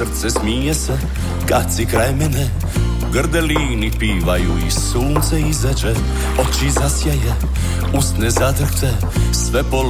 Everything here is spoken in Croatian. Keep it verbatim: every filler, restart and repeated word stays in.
srce smije se kad si kraj mene. Grdelini pivaju i sunce izađe, oči zasjaje, usne zadrhte, sve polako